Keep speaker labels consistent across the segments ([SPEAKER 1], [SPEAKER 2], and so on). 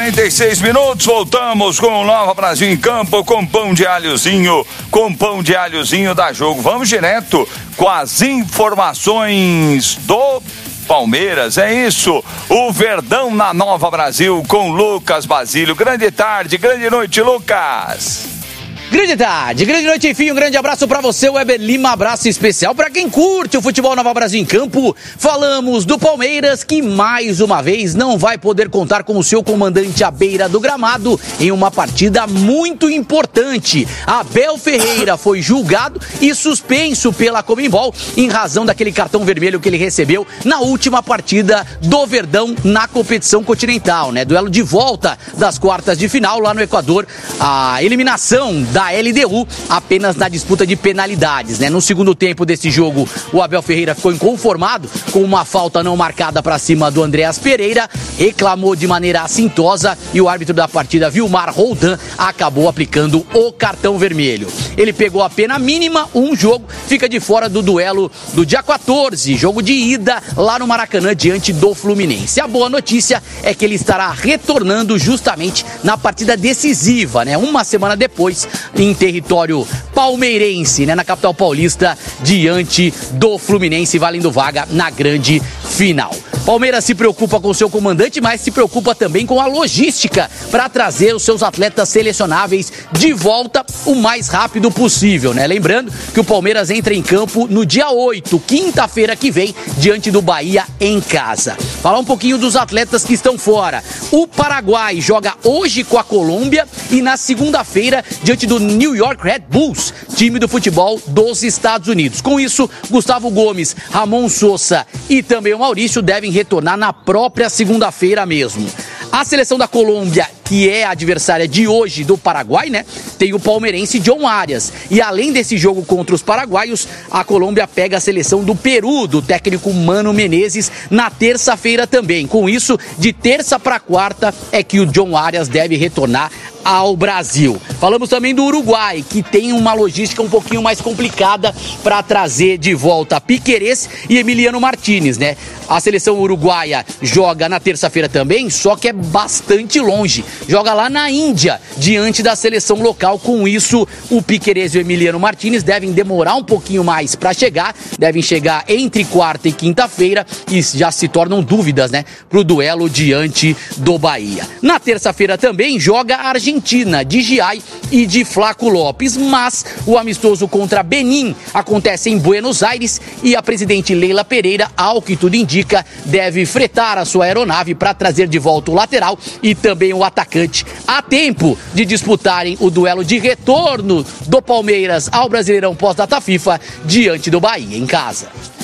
[SPEAKER 1] 46 minutos, voltamos com o Nova Brasil em campo, com pão de alhozinho, dá jogo. Vamos direto com as informações do Palmeiras, é isso, o Verdão na Nova Brasil com Lucas Basílio. Grande tarde, grande noite, Lucas.
[SPEAKER 2] Grande tarde, grande noite, enfim, um grande abraço pra você, Weber Lima, abraço especial pra quem curte o futebol Nova Brasil em campo. Falamos do Palmeiras, que mais uma vez não vai poder contar com o seu comandante à beira do gramado em uma partida muito importante. Abel Ferreira foi julgado e suspenso pela Conmebol em razão daquele cartão vermelho que ele recebeu na última partida do Verdão na competição continental, né? Duelo de volta das quartas de final lá no Equador, a eliminação da LDU apenas na disputa de penalidades, né? No segundo tempo desse jogo, o Abel Ferreira ficou inconformado com uma falta não marcada para cima do Andreas Pereira, reclamou de maneira assintosa e o árbitro da partida, Vilmar Roldan, acabou aplicando o cartão vermelho. Ele pegou a pena mínima, um jogo, fica de fora do duelo do dia 14, jogo de ida lá no Maracanã diante do Fluminense. A boa notícia é que ele estará retornando justamente na partida decisiva, né? Uma semana depois, em território palmeirense, né, na capital paulista, diante do Fluminense, valendo vaga na grande final. Palmeiras se preocupa com seu comandante, mas se preocupa também com a logística para trazer os seus atletas selecionáveis de volta o mais rápido possível, né? Lembrando que o Palmeiras entra em campo no dia 8, quinta-feira que vem, diante do Bahia em casa. Falar um pouquinho dos atletas que estão fora. O Paraguai joga hoje com a Colômbia e na segunda-feira diante do New York Red Bulls, time do futebol dos Estados Unidos. Com isso, Gustavo Gomes, Ramon Sosa e também o Maurício devem retornar na própria segunda-feira mesmo. A seleção da Colômbia, que é a adversária de hoje do Paraguai, né? Tem o palmeirense John Arias. E além desse jogo contra os paraguaios, a Colômbia pega a seleção do Peru, do técnico Mano Menezes, na terça-feira também. Com isso, de terça para quarta é que o John Arias deve retornar ao Brasil. Falamos também do Uruguai, que tem uma logística um pouquinho mais complicada para trazer de volta Piquerez e Emiliano Martínez, né? A seleção uruguaia joga na terça-feira também, só que é bastante longe. Joga lá na Índia, diante da seleção local. Com isso, o Piquerez e o Emiliano Martínez devem demorar um pouquinho mais para chegar, devem chegar entre quarta e quinta-feira e já se tornam dúvidas, né, pro duelo diante do Bahia. Na terça-feira também joga a Argentina, de Giai e de Flaco Lopes, mas o amistoso contra Benin acontece em Buenos Aires e a presidente Leila Pereira, ao que tudo indica, deve fretar a sua aeronave para trazer de volta o lateral e também o atacante a tempo de disputarem o duelo de retorno do Palmeiras ao Brasileirão pós-data FIFA diante do Bahia em casa.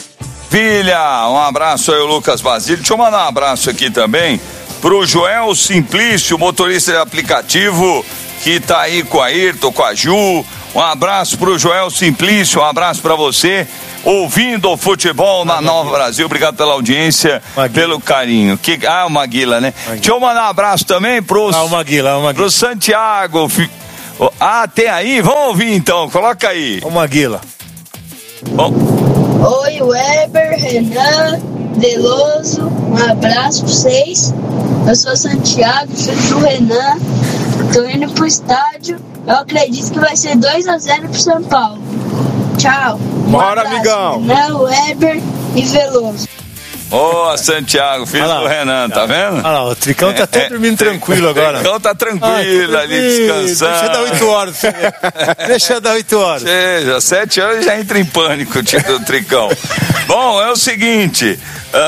[SPEAKER 1] Filha, um abraço aí, o Lucas Basílio. Deixa eu mandar um abraço aqui também pro Joel Simplício, motorista de aplicativo, que tá aí com a Ayrton, com a Ju. Um abraço pro Joel Simplício, um abraço pra você, ouvindo o futebol na Nova Brasil. Obrigado pela audiência, pelo carinho. O Maguila, né? Deixa eu mandar um abraço também pro Santiago. Tem aí? Vamos ouvir então, coloca aí.
[SPEAKER 3] O Maguila.
[SPEAKER 1] Bom.
[SPEAKER 4] Oi, Weber, Renan, Veloso, um abraço pra vocês. Eu sou Santiago, filho do Renan. Tô indo pro estádio. Eu acredito que vai ser 2-0 pro São Paulo. Tchau.
[SPEAKER 3] Bora, amigão.
[SPEAKER 4] Renan, Weber e Veloso.
[SPEAKER 1] Santiago, filho do Renan, tá vendo?
[SPEAKER 3] Olha lá, o Tricão tá até dormindo tranquilo agora.
[SPEAKER 1] O Tricão tá tranquilo ali, descansando.
[SPEAKER 3] Deixa dar 8 horas. Deixa dar 8 horas.
[SPEAKER 1] Seja, 7 horas já entra em pânico, o Tricão. Bom, é o seguinte,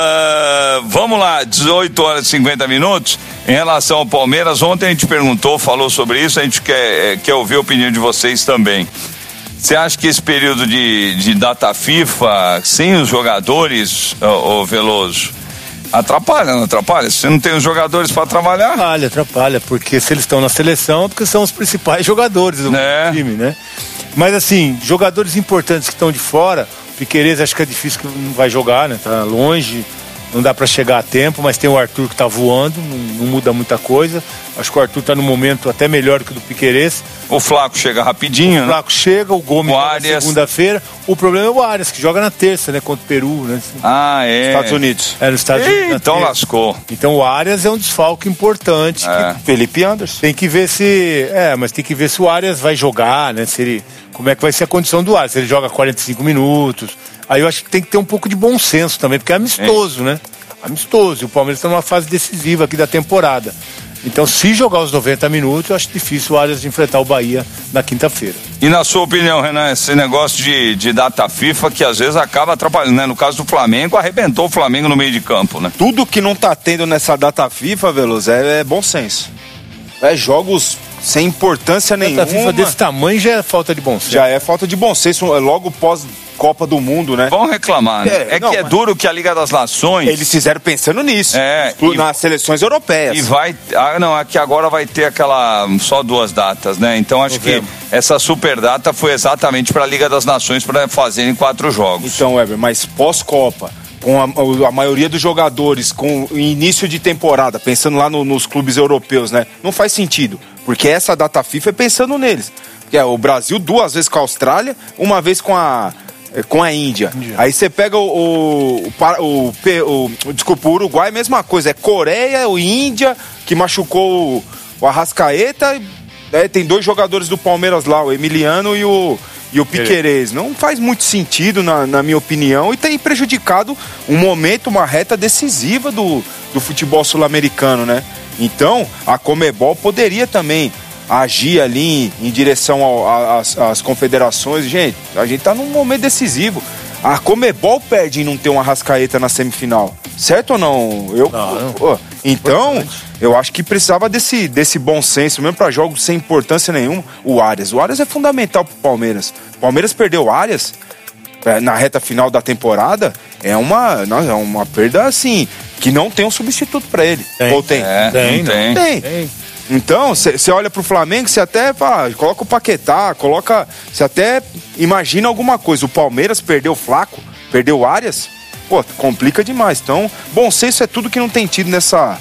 [SPEAKER 1] vamos lá, 18 horas e 50 minutos, em relação ao Palmeiras. Ontem a gente falou sobre isso, a gente quer ouvir a opinião de vocês também. Você acha que esse período de data FIFA, sem os jogadores, ô Veloso, atrapalha, não atrapalha? Se você não tem os jogadores para trabalhar?
[SPEAKER 3] Atrapalha, porque se eles estão na seleção, é porque são os principais jogadores do time, né? Mas assim, jogadores importantes que estão de fora, o Piquerez acho que é difícil que não vai jogar, né? Tá longe, não dá para chegar a tempo, mas tem o Arthur que tá voando, não muda muita coisa. Acho que o Arthur tá no momento até melhor que o do Piquerez.
[SPEAKER 1] O Flaco chega rapidinho,
[SPEAKER 3] O Flaco chega, o Gomes
[SPEAKER 1] joga
[SPEAKER 3] na segunda-feira. O problema é o Arias, que joga na terça, né? Contra o Peru, né?
[SPEAKER 1] Estados
[SPEAKER 3] Unidos. Nos Estados Unidos.
[SPEAKER 1] Então lascou.
[SPEAKER 3] Então o Arias é um desfalque importante.
[SPEAKER 5] Felipe Anderson.
[SPEAKER 3] Tem que ver mas tem que ver se o Arias vai jogar, né? Como é que vai ser a condição do Arias. Se ele joga 45 minutos. Aí eu acho que tem que ter um pouco de bom senso também, porque é amistoso, né? Amistoso. E o Palmeiras está numa fase decisiva aqui da temporada. Então, se jogar os 90 minutos, eu acho difícil o Arias enfrentar o Bahia na quinta-feira.
[SPEAKER 1] E na sua opinião, Renan, esse negócio de data FIFA que às vezes acaba atrapalhando, né? No caso do Flamengo, arrebentou o Flamengo no meio de campo, né?
[SPEAKER 5] Tudo que não tá tendo nessa data FIFA, Veloso, é bom senso. Jogos sem importância nenhuma.
[SPEAKER 3] Data FIFA desse tamanho já é falta de bom senso.
[SPEAKER 5] Já é falta de bom senso, logo pós Copa do Mundo, né?
[SPEAKER 1] Vão reclamar, né? É duro que a Liga das Nações...
[SPEAKER 5] Eles fizeram pensando nisso. Nas seleções europeias.
[SPEAKER 1] E vai... aqui agora vai ter só 2 datas, né? Então acho que essa super data foi exatamente para a Liga das Nações para fazerem 4 jogos.
[SPEAKER 5] Então, Weber, mas pós-Copa, com a maioria dos jogadores, com o início de temporada, pensando lá nos clubes europeus, né? Não faz sentido, porque essa data FIFA é pensando neles. Porque o Brasil 2 vezes com a Austrália, 1 vez com a Índia. Aí você pega o Uruguai, mesma coisa. É Coreia, o Índia, que machucou o Arrascaeta. Tem 2 jogadores do Palmeiras lá, o Emiliano e o Piquerez. Não faz muito sentido, na minha opinião, e tem prejudicado um momento, uma reta decisiva do futebol sul-americano, né? Então, a Conmebol poderia também agir ali em direção às confederações. Gente, a gente tá num momento decisivo. A Conmebol perde em não ter uma Arrascaeta na semifinal. Certo ou não? Então, eu acho que precisava desse bom senso, mesmo para jogos sem importância nenhuma. O Arias é fundamental pro Palmeiras. O Palmeiras perdeu o Arias na reta final da temporada. É uma perda, assim, que não tem um substituto para ele. Ou tem? Tem. Então, você olha pro Flamengo, você até coloca o Paquetá, você até imagina alguma coisa. O Palmeiras perdeu o Flaco, perdeu o Arias, complica demais. Então, bom senso é tudo que não tem tido nessa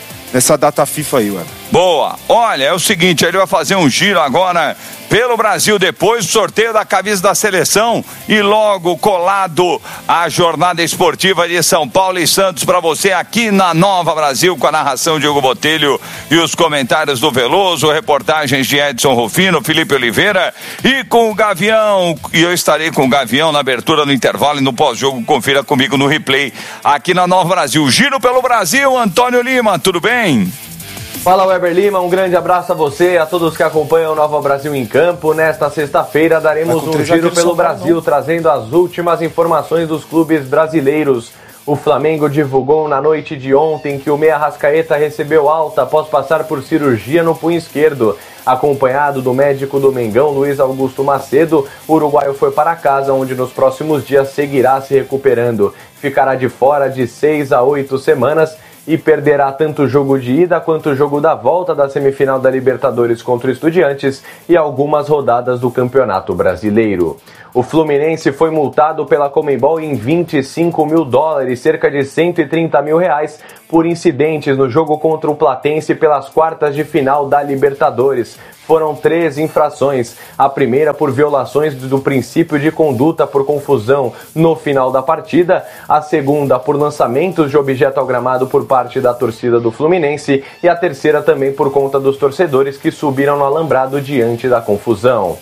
[SPEAKER 5] data FIFA aí, ué.
[SPEAKER 1] Boa. Olha, é o seguinte, ele vai fazer um giro agora pelo Brasil depois do sorteio da camisa da seleção e logo colado a jornada esportiva de São Paulo e Santos para você aqui na Nova Brasil com a narração de Hugo Botelho e os comentários do Veloso, reportagens de Edson Rufino, Felipe Oliveira e com o Gavião, e eu estarei com o Gavião na abertura do intervalo e no pós-jogo, confira comigo no replay aqui na Nova Brasil. Giro pelo Brasil, Antônio Lima, tudo bem?
[SPEAKER 6] Fala, Weber Lima, um grande abraço a você, a todos que acompanham o Nova Brasil em Campo. Nesta sexta-feira daremos um giro pelo Brasil, trazendo as últimas informações dos clubes brasileiros. O Flamengo divulgou na noite de ontem que o meia Arrascaeta recebeu alta após passar por cirurgia no punho esquerdo. Acompanhado do médico do Mengão, Luiz Augusto Macedo, o uruguaio foi para casa, onde nos próximos dias seguirá se recuperando. Ficará de fora de 6 a 8 semanas e perderá tanto o jogo de ida quanto o jogo da volta da semifinal da Libertadores contra o Estudiantes e algumas rodadas do Campeonato Brasileiro. O Fluminense foi multado pela Conmebol em $25 mil, cerca de R$130 mil, por incidentes no jogo contra o Platense pelas quartas de final da Libertadores. Foram 3 infrações. A primeira por violações do princípio de conduta por confusão no final da partida. A segunda por lançamentos de objeto ao gramado por parte da torcida do Fluminense. E a terceira também por conta dos torcedores que subiram no alambrado diante da confusão.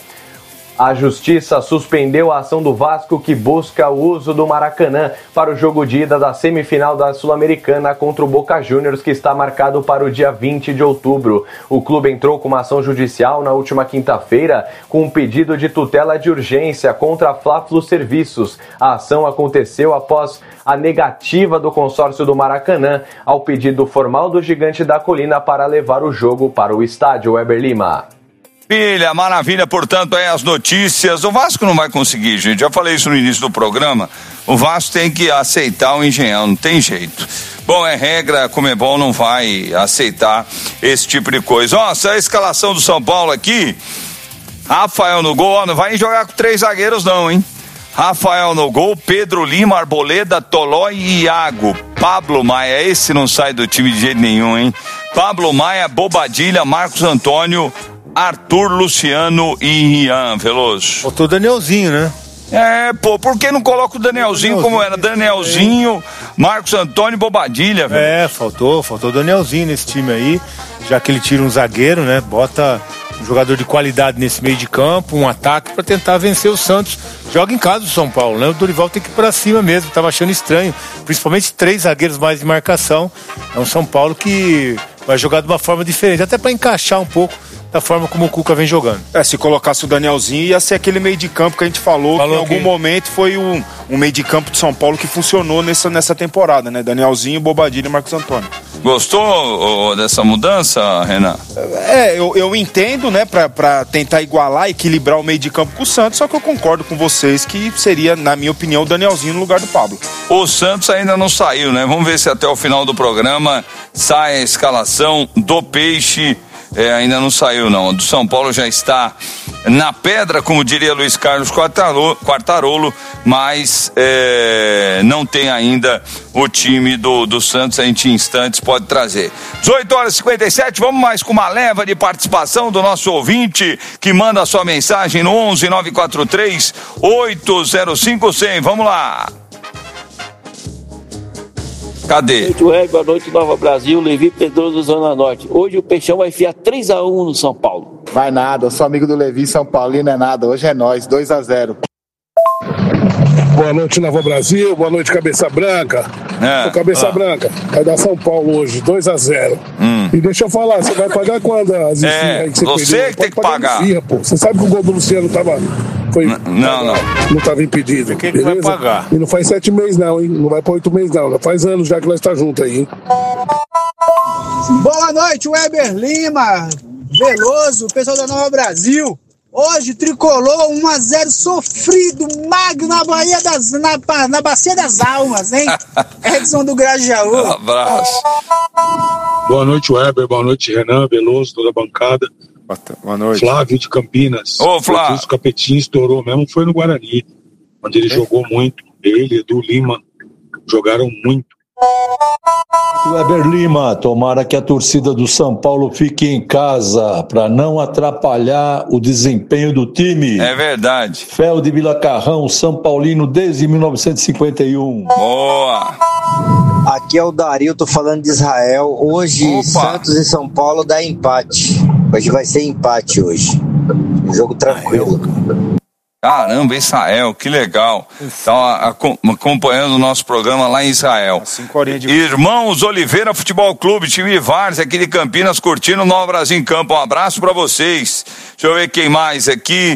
[SPEAKER 6] A Justiça suspendeu a ação do Vasco que busca o uso do Maracanã para o jogo de ida da semifinal da Sul-Americana contra o Boca Juniors, que está marcado para o dia 20 de outubro. O clube entrou com uma ação judicial na última quinta-feira com um pedido de tutela de urgência contra a Fla-Flu Serviços. A ação aconteceu após a negativa do consórcio do Maracanã ao pedido formal do Gigante da Colina para levar o jogo para o estádio. Weber Lima.
[SPEAKER 1] Maravilha, portanto, aí as notícias. O Vasco não vai conseguir, gente. Já falei isso no início do programa. O Vasco tem que aceitar o Engenhão, não tem jeito. Bom, é regra, a Conmebol não vai aceitar esse tipo de coisa. Nossa, a escalação do São Paulo aqui. Rafael no gol, não vai jogar com 3 zagueiros não, hein? Rafael no gol, Pedro Lima, Arboleda, Tolói e Iago. Pablo Maia, esse não sai do time de jeito nenhum, hein? Pablo Maia, Bobadilha, Marcos Antônio, Arthur, Luciano e Ian Veloso.
[SPEAKER 3] Faltou o Danielzinho, né?
[SPEAKER 1] Por que não coloca o Danielzinho como era? Danielzinho, Marcos Antônio e Bobadilha, velho.
[SPEAKER 3] Faltou o Danielzinho nesse time aí, já que ele tira um zagueiro, né? Bota um jogador de qualidade nesse meio de campo, um ataque pra tentar vencer o Santos. Joga em casa o São Paulo, né? O Dorival tem que ir pra cima mesmo, tava achando estranho, principalmente 3 zagueiros mais de marcação. É um São Paulo que vai jogar de uma forma diferente, até pra encaixar um pouco da forma como o Cuca vem jogando.
[SPEAKER 5] Se colocasse o Danielzinho, ia ser aquele meio de campo que a gente falou que em algum momento foi um meio de campo de São Paulo que funcionou nessa temporada, né? Danielzinho, Bobadilha e Marcos Antônio.
[SPEAKER 1] Gostou dessa mudança, Renan?
[SPEAKER 5] Eu entendo, né, pra tentar igualar, equilibrar o meio de campo com o Santos, só que eu concordo com vocês que seria, na minha opinião, o Danielzinho no lugar do Pablo.
[SPEAKER 1] O Santos ainda não saiu, né? Vamos ver se até o final do programa sai a escalação do Peixe. Ainda não saiu, não. O do São Paulo já está na pedra, como diria Luiz Carlos Quartarolo, mas não tem ainda o time do Santos. A gente em instantes pode trazer. 18h57, vamos mais com uma leva de participação do nosso ouvinte que manda a sua mensagem no 11-943-805-100. Vamos lá. Cadê?
[SPEAKER 7] Boa noite, Nova Brasil, Levi Pedroso, Zona Norte. Hoje o Peixão vai enfiar 3-1 no São Paulo.
[SPEAKER 8] Vai nada, eu sou amigo do Levi, São Paulino é nada, hoje é nós, 2-0.
[SPEAKER 9] Boa noite, Nova Brasil, boa noite, Cabeça Branca. Branca, vai dar São Paulo hoje, 2-0. E deixa eu falar, você vai pagar quando as esfirras aí que
[SPEAKER 1] você
[SPEAKER 9] perdeu?
[SPEAKER 1] tem que pagar.
[SPEAKER 9] Esfirra, pô. Você sabe que o gol do Luciano não estava impedido.
[SPEAKER 3] Quem que vai pagar?
[SPEAKER 9] E não faz 7 meses não, hein? Não vai para 8 meses não. Faz anos já que nós estamos juntos aí, hein?
[SPEAKER 10] Boa noite, Weber Lima, Veloso, pessoal da Nova Brasil. Hoje, Tricolor 1-0 sofrido, magro na Bacia das Almas, hein? Edson do Grajaú.
[SPEAKER 1] Um abraço.
[SPEAKER 9] Boa noite, Weber. Boa noite, Renan, Veloso, toda a bancada.
[SPEAKER 5] Boa noite.
[SPEAKER 9] Flávio de Campinas.
[SPEAKER 1] Ô, Flávio.
[SPEAKER 9] O Capetinho estourou mesmo, foi no Guarani, onde ele jogou muito. Ele, Edu Lima, jogaram muito.
[SPEAKER 11] Weber Lima, tomara que a torcida do São Paulo fique em casa para não atrapalhar o desempenho do time.
[SPEAKER 1] É verdade.
[SPEAKER 11] Fel de Vila Carrão, São Paulino desde 1951.
[SPEAKER 1] Boa.
[SPEAKER 12] Aqui é o Dario, tô falando de Israel. Hoje, Santos e São Paulo dá empate. Hoje vai ser empate hoje. Um jogo tranquilo.
[SPEAKER 1] Caramba, Israel, que legal. Então, acompanhando o nosso programa lá em Israel. Irmãos Oliveira Futebol Clube, time Várzea aqui de Campinas, curtindo o Nova Brasil em Campo. Um abraço pra vocês. Deixa eu ver quem mais aqui.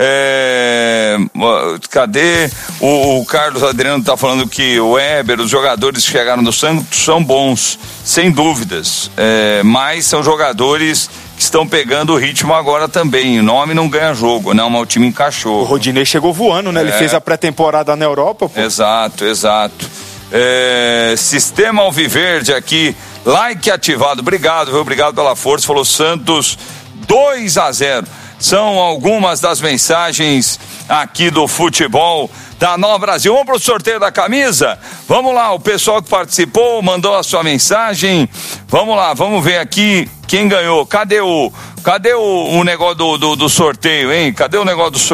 [SPEAKER 1] Cadê? O Carlos Adriano tá falando que o Weber, os jogadores que chegaram do Santos são bons, sem dúvidas. Mas são jogadores que estão pegando o ritmo agora também. O nome não ganha jogo, né? Mas o time encaixou.
[SPEAKER 5] O Rodinei chegou voando, né? Ele fez a pré-temporada na Europa, pô.
[SPEAKER 1] Exato. Sistema Alviverde aqui, like ativado. Obrigado, viu? Obrigado pela força. Falou Santos 2-0. São algumas das mensagens aqui do futebol da Nova Brasil. Vamos para o sorteio da camisa? Vamos lá, o pessoal que participou mandou a sua mensagem. Vamos lá, vamos ver aqui quem ganhou. Cadê o negócio do sorteio, hein? Cadê o negócio do sorteio?